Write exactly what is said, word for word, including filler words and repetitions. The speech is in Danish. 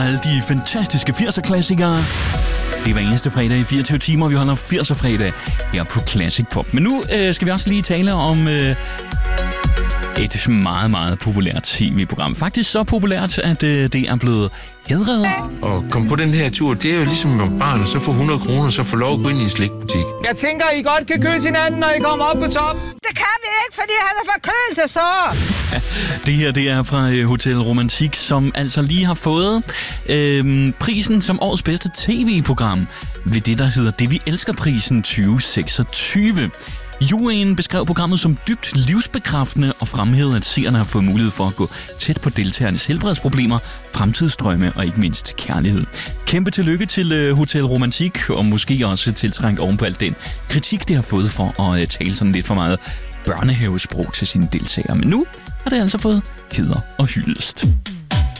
og alle de fantastiske firser-klassikere. Det er hver eneste fredag i fireogtyve timer, vi holder firser-fredag her på Classic Pop. Men nu øh, skal vi også lige tale om øh, et meget, meget populært tv-program. Faktisk så populært, at øh, det er blevet hædret. Og komme på den her tur, det er jo ligesom med barn, og så få hundrede kroner, så få lov at gå ind i en slikbutik. Jeg tænker, I godt kan kysse hinanden, når I kommer op på top. Det kan vi ikke, fordi han er forkølelse, så. Ja, det her, det er fra øh, Hotel Romantik, som altså lige har fået øh, prisen som årets bedste tv-program ved det, der hedder Det Vi Elsker-prisen tyve seksogtyve. Juryen beskrev programmet som dybt livsbekræftende og fremhævede, at seerne har fået mulighed for at gå tæt på deltagernes helbredsproblemer, fremtidsdrømme og ikke mindst kærlighed. Kæmpe tillykke til Hotel Romantik, og måske også tiltrængt oven på alt den kritik, det har fået for at tale sådan lidt for meget børnehavesprog til sine deltagere. Men nu har det altså fået hæder og hyldest.